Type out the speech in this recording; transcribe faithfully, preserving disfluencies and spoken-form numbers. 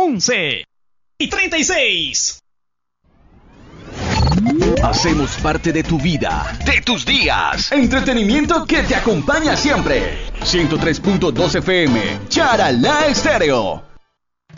once y treinta y seis. Hacemos parte de tu vida, de tus días. Entretenimiento que te acompaña siempre. ciento tres punto dos F M, Charalá Estéreo.